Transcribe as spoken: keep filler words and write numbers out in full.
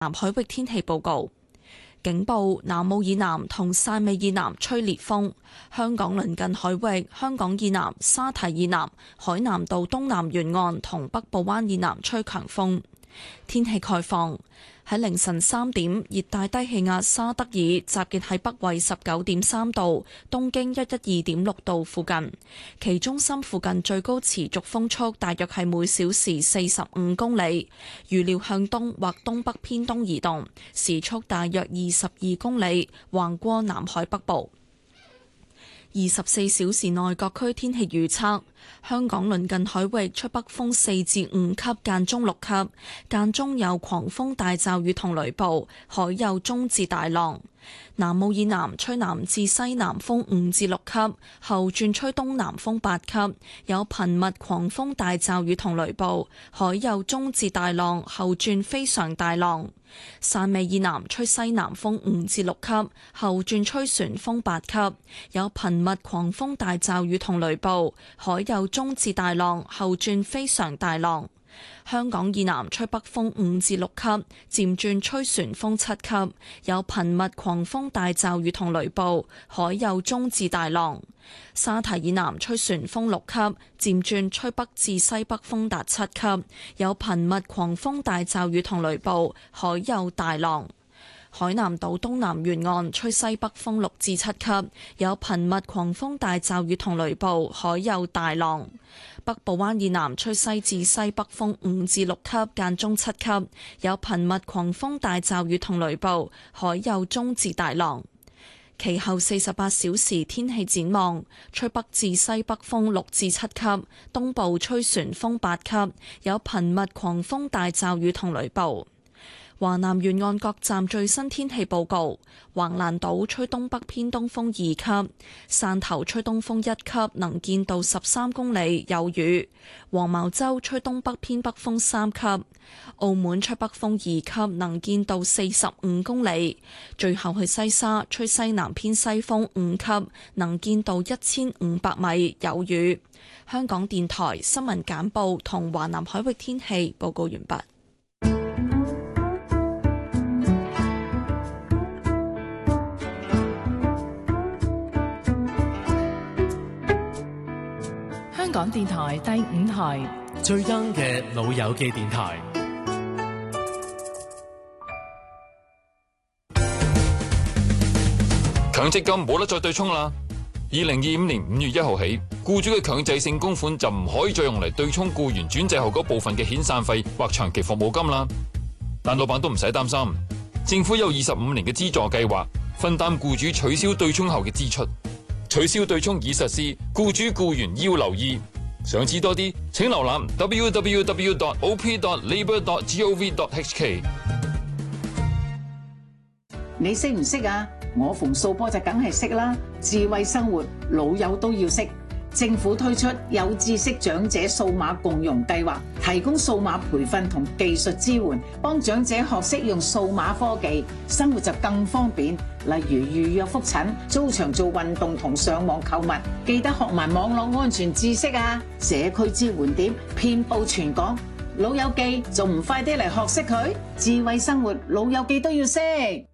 南海域天氣報告。警報：南澳以南同汕尾以南吹烈風，香港鄰近海域、香港以南、沙堤以南、海南島東南沿岸同北部灣以南吹強風。天氣概況：喺凌晨三點，熱帶低氣壓沙德爾集結喺北緯十九點三度、東經一一二點六度附近，其中心附近最高持續風速大約係每小時四十五公里，預料向東或東北偏東移動，時速大約二十二公里，橫過南海北部。二十四小時內各區天氣預測：香港鄰近海域吹北風四至五級，間中六級，間中有狂風大驟雨同雷暴，海有中至大浪。南澳以南吹南至西南風五至六級，後轉吹東南風八級，有頻密狂風大驟雨同雷暴，海有中至大浪，後轉非常大浪。汕尾以南吹西南風五至六級，後轉吹旋風八級，有頻密狂風大驟雨同雷暴，海有中至大浪，後轉非常大浪。香港以南吹北風五至六級，漸轉吹旋風七級，有頻密狂風大驟雨同雷暴，海有中至大浪。沙堤以南吹旋風六級，漸轉吹北至西北風達七級，有頻密狂風大驟雨同雷暴，海有大浪。海南島東南沿岸吹西北風六至七級，有頻密狂風大驟雨同雷暴，海有大浪。北部灣以南吹西至西北風五至六級，間中七級，有頻密狂風大驟雨同雷暴，海有中至大浪。其後四十八小時天氣展望：吹北至西北風六至七級，東部吹旋風八級，有頻密狂風大驟雨同雷暴。華南沿岸各站最新天氣報告：橫瀾島吹東北偏東風二級，汕頭吹東風一級，能見度十三公里，有雨；黃茅洲吹東北偏北風三級，澳門吹北風二級，能見度四十五公里。最後去西沙吹西南偏西風五級，能見度一千五百米，有雨。香港電台新聞簡報同華南海域天氣報告完畢。 香港電台第五台最 young 嘅老友記電台。 強積金冇得再對沖啦！二零二五年五月一號起，僱主嘅強制性供款就唔可以再用嚟對沖僱員轉制後嗰部分嘅遣散費或長期服務金啦。但老闆都唔使擔心，政府有二十五年嘅資助計劃，分擔僱主取消對沖後嘅支出。取消對沖已實施，僱主僱員要留意。想知多啲，請瀏覽 w w w dot o p dot labour dot gov dot h k。 你識唔識啊？我馮素波就梗係識啦。智慧生活，老友都要識。政府推出有知識長者數碼共融計劃，提供數碼培訓同技術支援，幫長者學識用數碼科技，生活就更方便。例如預約覆診、租場做運動同上網購物，記得學埋網絡安全知識啊！社區支援點遍佈全港，老友記仲唔快啲嚟學識佢？智慧生活，老友記都要識。